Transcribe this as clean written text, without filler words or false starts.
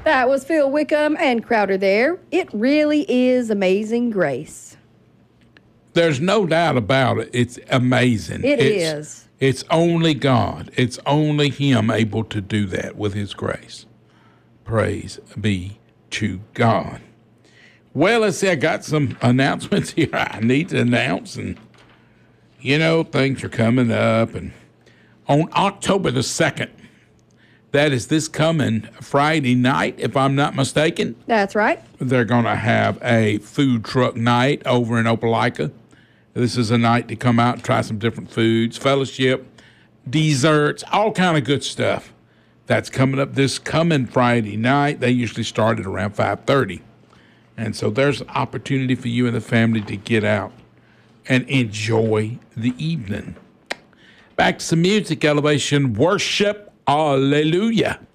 That was Phil Wickham and Crowder there. It really is Amazing Grace. There's no doubt about it. It's amazing. It is. It's only God. It's only Him able to do that with His grace. Praise be to God. Well, let's see. I got some announcements here I need to announce. And, things are coming up. And on October the 2nd, that is this coming Friday night, if I'm not mistaken. That's right. They're going to have a food truck night over in Opelika. This is a night to come out and try some different foods, fellowship, desserts, all kind of good stuff. That's coming up this coming Friday night. They usually start at around 5:30. And so there's an opportunity for you and the family to get out and enjoy the evening. Back to some music, Elevation Worship. Hallelujah.